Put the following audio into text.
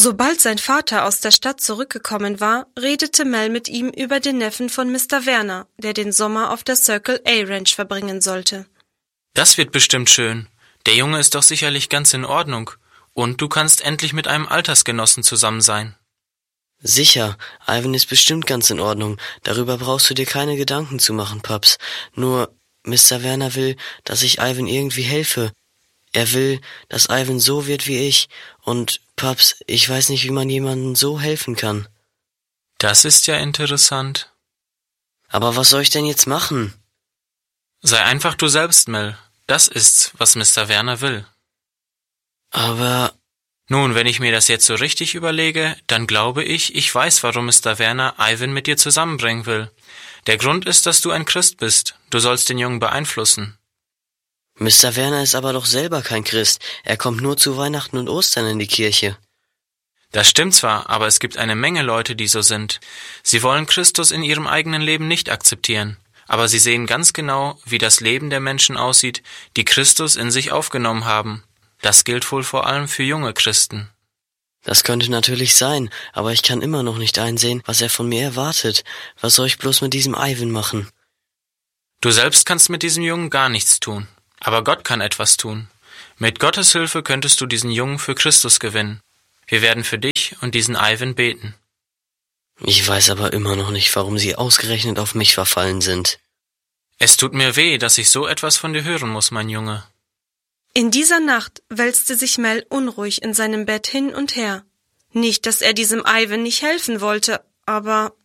Sobald sein Vater aus der Stadt zurückgekommen war, redete Mel mit ihm über den Neffen von Mr. Werner, der den Sommer auf der Circle A Ranch verbringen sollte. Das wird bestimmt schön. Der Junge ist doch sicherlich ganz in Ordnung. Und du kannst endlich mit einem Altersgenossen zusammen sein. Sicher, Ivan ist bestimmt ganz in Ordnung. Darüber brauchst du dir keine Gedanken zu machen, Paps. Nur, Mr. Werner will, dass ich Ivan irgendwie helfe. Er will, dass Ivan so wird wie ich. Und, Paps, ich weiß nicht, wie man jemandem so helfen kann. Das ist ja interessant. Aber was soll ich denn jetzt machen? Sei einfach du selbst, Mel. Das ist's, was Mr. Werner will. Aber... Nun, wenn ich mir das jetzt so richtig überlege, dann glaube ich, ich weiß, warum Mr. Werner Ivan mit dir zusammenbringen will. Der Grund ist, dass du ein Christ bist. Du sollst den Jungen beeinflussen. Mr. Werner ist aber doch selber kein Christ. Er kommt nur zu Weihnachten und Ostern in die Kirche. Das stimmt zwar, aber es gibt eine Menge Leute, die so sind. Sie wollen Christus in ihrem eigenen Leben nicht akzeptieren. Aber sie sehen ganz genau, wie das Leben der Menschen aussieht, die Christus in sich aufgenommen haben. Das gilt wohl vor allem für junge Christen. Das könnte natürlich sein, aber ich kann immer noch nicht einsehen, was er von mir erwartet. Was soll ich bloß mit diesem Ivan machen? Du selbst kannst mit diesem Jungen gar nichts tun. Aber Gott kann etwas tun. Mit Gottes Hilfe könntest du diesen Jungen für Christus gewinnen. Wir werden für dich und diesen Ivan beten. Ich weiß aber immer noch nicht, warum sie ausgerechnet auf mich verfallen sind. Es tut mir weh, dass ich so etwas von dir hören muss, mein Junge. In dieser Nacht wälzte sich Mel unruhig in seinem Bett hin und her. Nicht, dass er diesem Ivan nicht helfen wollte, aber